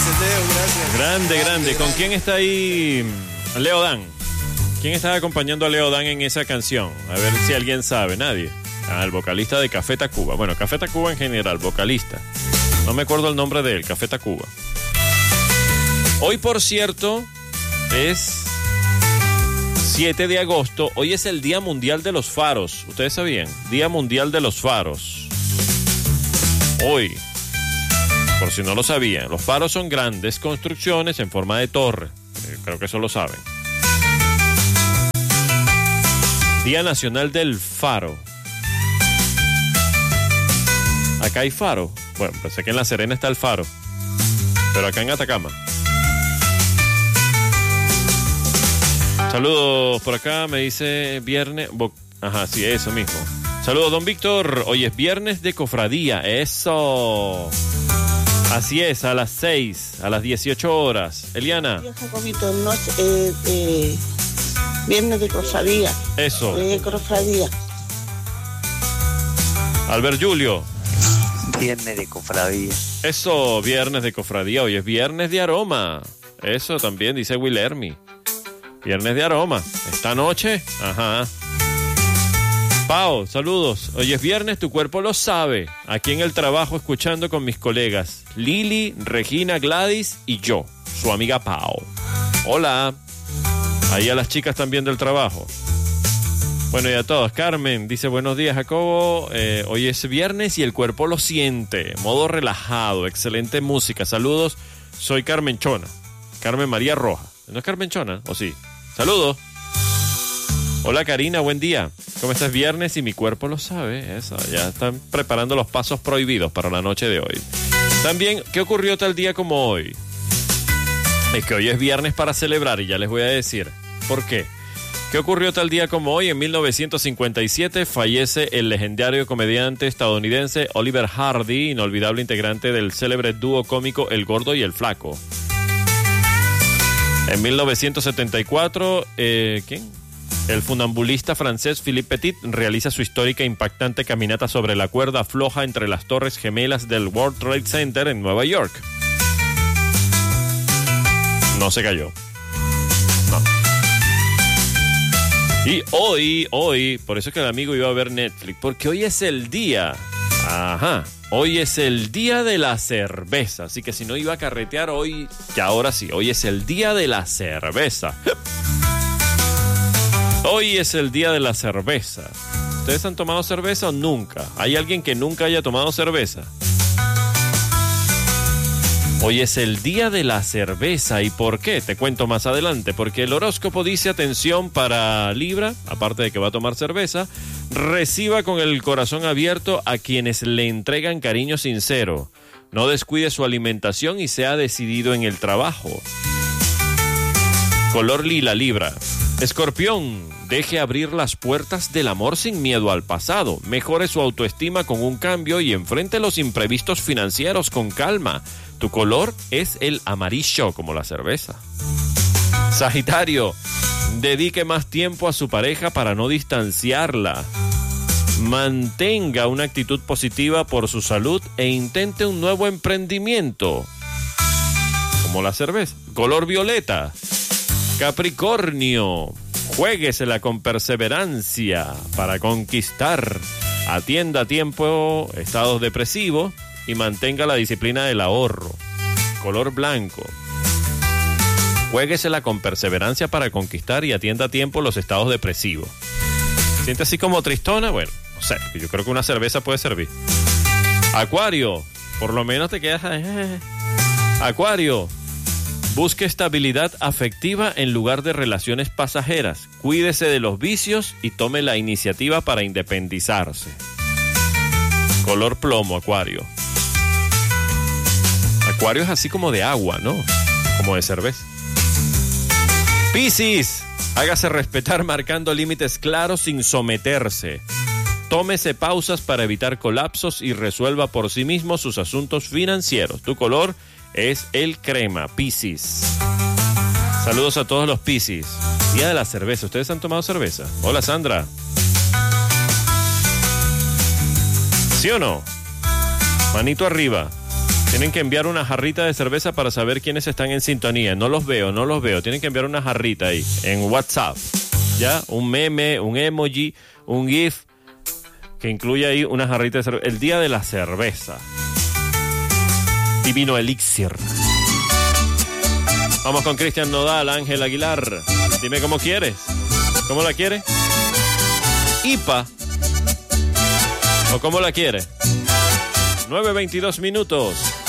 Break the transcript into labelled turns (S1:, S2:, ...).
S1: Gracias, Leo, gracias.
S2: Grande. ¿Con quién está ahí Leo Dan? ¿Quién está acompañando a Leo Dan en esa canción? A ver si alguien sabe. Nadie. El vocalista de Café Tacuba. Bueno, Café Tacuba en general, vocalista. No me acuerdo el nombre de él, Café Tacuba. Hoy, por cierto, es 7 de agosto. Hoy es el Día Mundial de los Faros. ¿Ustedes sabían? Día Mundial de los Faros. Hoy, por si no lo sabían, los faros son grandes construcciones en forma de torre. Creo que eso lo saben. Día Nacional del Faro. Acá hay faro. Bueno, pensé que en La Serena está el faro, pero acá en Atacama. Saludos por acá, me dice viernes. Ajá, sí, eso mismo. Saludos, don Víctor. Hoy es viernes de cofradía. Eso. Así es, a las 6, a las 18 horas. Eliana.
S3: Jacobito, viernes de cofradía.
S2: Eso.
S3: De cofradía.
S2: Albert Julio.
S4: Viernes de cofradía.
S2: Eso, viernes de cofradía. Hoy es viernes de aroma. Eso también dice Willermi. Viernes de aroma. Esta noche, ajá. Pao, saludos. Hoy es viernes, tu cuerpo lo sabe. Aquí en el trabajo escuchando con mis colegas Lili, Regina, Gladys y yo, su amiga Pao. Hola. Ahí a las chicas también del trabajo. Bueno, y a todos. Carmen dice, buenos días, Jacobo. Hoy es viernes y el cuerpo lo siente. Modo relajado, excelente música. Saludos, soy Carmen Chona. Carmen María Roja. ¿No es Carmen Chona? ¿O sí? Saludos. Hola Karina, buen día. ¿Cómo estás? Viernes y mi cuerpo lo sabe. Eso, ya están preparando los pasos prohibidos para la noche de hoy. También, ¿qué ocurrió tal día como hoy? Es que hoy es viernes para celebrar y ya les voy a decir por qué. ¿Qué ocurrió tal día como hoy? En 1957 fallece el legendario comediante estadounidense Oliver Hardy, inolvidable integrante del célebre dúo cómico El Gordo y el Flaco. En 1974, ¿quién? El funambulista francés Philippe Petit realiza su histórica e impactante caminata sobre la cuerda floja entre las torres gemelas del World Trade Center en Nueva York. No se cayó. No. Y hoy, por eso es que el amigo iba a ver Netflix, porque hoy es el día. Ajá. Hoy es el día de la cerveza. Así que si no iba a carretear hoy, que ahora sí, hoy es el día de la cerveza. Hoy es el día de la cerveza. ¿Ustedes han tomado cerveza o nunca? ¿Hay alguien que nunca haya tomado cerveza? Hoy es el día de la cerveza. ¿Y por qué? Te cuento más adelante. Porque el horóscopo dice, atención, para Libra, aparte de que va a tomar cerveza, reciba con el corazón abierto a quienes le entregan cariño sincero. No descuide su alimentación y sea decidido en el trabajo. Color lila, Libra. Escorpión, deje abrir las puertas del amor sin miedo al pasado. Mejore su autoestima con un cambio y enfrente los imprevistos financieros con calma. Tu color es el amarillo, como la cerveza. Sagitario, dedique más tiempo a su pareja para no distanciarla. Mantenga una actitud positiva por su salud e intente un nuevo emprendimiento, como la cerveza. Color violeta. Capricornio, juéguesela con perseverancia para conquistar. Atienda a tiempo estados depresivos y mantenga la disciplina del ahorro. Color blanco. Juéguesela con perseverancia para conquistar y atienda a tiempo los estados depresivos. ¿Siente así como tristona? Bueno, no sé, yo creo que una cerveza puede servir. Acuario, por lo menos te quedas... Acuario, busque estabilidad afectiva en lugar de relaciones pasajeras. Cuídese de los vicios y tome la iniciativa para independizarse. Color plomo, Acuario. Acuario es así como de agua, ¿no? Como de cerveza. Piscis, hágase respetar marcando límites claros sin someterse. Tómese pausas para evitar colapsos y resuelva por sí mismo sus asuntos financieros. Tu color es el crema, Piscis. Saludos a todos los Piscis. Día de la cerveza. ¿Ustedes han tomado cerveza? Hola, Sandra. ¿Sí o no? Manito arriba. Tienen que enviar una jarrita de cerveza para saber quiénes están en sintonía. No los veo. Tienen que enviar una jarrita ahí, en WhatsApp. ¿Ya? Un meme, un emoji, un GIF, que incluye ahí una jarrita de cerveza. El día de la cerveza. Divino Elixir. Vamos con Cristian Nodal, Ángel Aguilar. Dime cómo quieres. ¿Cómo la quieres? IPA. ¿O cómo la quieres? 9:22 minutos.